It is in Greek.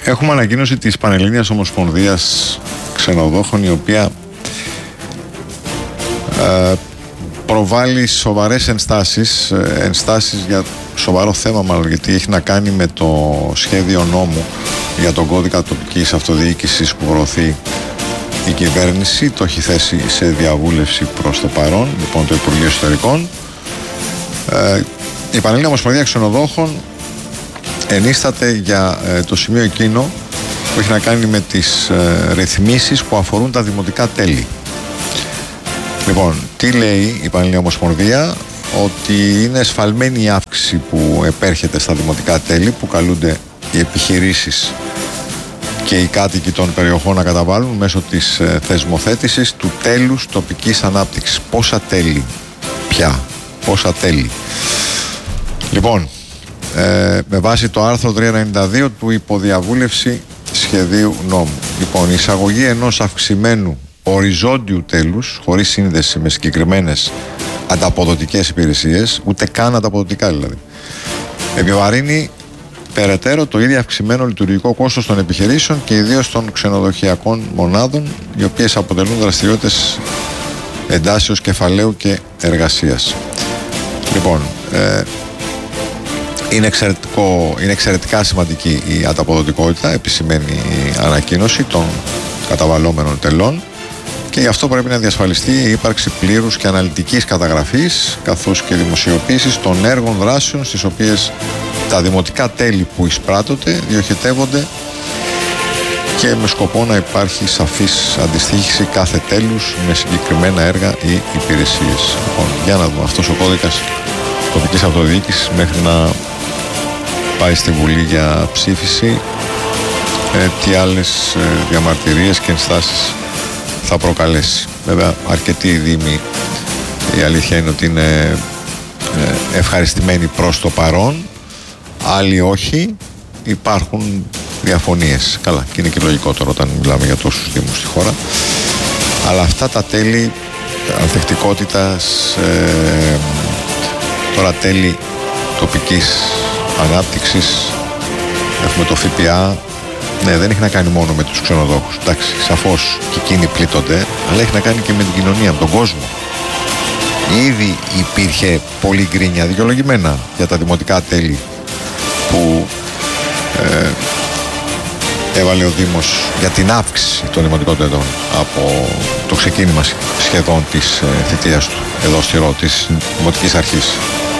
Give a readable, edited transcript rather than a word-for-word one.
Έχουμε ανακοίνωση της Πανελλήνιας Ομοσπονδίας Ξενοδόχων, η οποία προβάλλει σοβαρές ενστάσεις για σοβαρό θέμα, μάλλον, γιατί έχει να κάνει με το σχέδιο νόμου για τον κώδικα τοπικής αυτοδιοίκησης που προωθεί η κυβέρνηση. Το έχει θέσει σε διαβούλευση προς το παρόν, λοιπόν, το Υπουργείο Εσωτερικών. Η Πανελλήνια Ομοσπονδία Ξενοδόχων ενίσταται για το σημείο εκείνο που έχει να κάνει με τις ρυθμίσεις που αφορούν τα δημοτικά τέλη. Λοιπόν, τι λέει η Πανελλήνια Ομοσπονδία? Ότι είναι εσφαλμένη η αύξηση που επέρχεται στα δημοτικά τέλη που καλούνται οι επιχειρήσεις και οι κάτοικοι των περιοχών να καταβάλουν μέσω της θεσμοθέτησης του τέλους τοπικής ανάπτυξης. Πόσα τέλη πια, πόσα τέλη? Λοιπόν, με βάση το άρθρο 392 του υποδιαβούλευση σχεδίου νόμου. Λοιπόν, η εισαγωγή ενός αυξημένου οριζόντιου τέλους, χωρίς σύνδεση με συγκεκριμένες ανταποδοτικές υπηρεσίες, ούτε καν ανταποδοτικά δηλαδή, επιβαρύνει περαιτέρω το ήδη αυξημένο λειτουργικό κόστος των επιχειρήσεων και ιδίως των ξενοδοχειακών μονάδων, οι οποίες αποτελούν δραστηριότητες εντάσσεως κεφαλαίου και εργασίας. Λοιπόν, είναι εξαιρετικά σημαντική η ανταποδοτικότητα, επισημαίνει η ανακοίνωση των καταβαλλόμενων τελών, και γι' αυτό πρέπει να διασφαλιστεί η ύπαρξη πλήρους και αναλυτικής καταγραφής καθώς και δημοσιοποίησης των έργων δράσεων στις οποίες τα δημοτικά τέλη που εισπράττονται διοχετεύονται, και με σκοπό να υπάρχει σαφής αντιστοίχηση κάθε τέλους με συγκεκριμένα έργα ή υπηρεσίες. Λοιπόν, για να δούμε αυτός ο κώδικας τοπικής αυτοδιοίκησης μέχρι να πάει στη Βουλή για ψήφιση, τι άλλες διαμαρτυρίες και ενστάσεις θα προκαλέσει. Βέβαια, αρκετοί δήμοι, η αλήθεια είναι ότι είναι ευχαριστημένοι προς το παρόν, άλλοι όχι, υπάρχουν διαφωνίες. Καλά, και είναι και λογικότερο όταν μιλάμε για τόσους δήμους στη χώρα. Αλλά αυτά τα τέλη ανθεκτικότητας, τώρα τέλη τοπικής ανάπτυξης, έχουμε το ΦΠΑ. Ναι, δεν έχει να κάνει μόνο με τους ξενοδόχους. Εντάξει, σαφώς και εκείνοι πλήττονται, αλλά έχει να κάνει και με την κοινωνία, με τον κόσμο. Ήδη υπήρχε πολύ γκρίνια, δικαιολογημένα, για τα δημοτικά τέλη που έβαλε ο Δήμος για την αύξηση των δημοτικών τελών από το ξεκίνημα σχεδόν της θητείας του εδώ στη Ρώτη, της Δημοτικής Αρχής.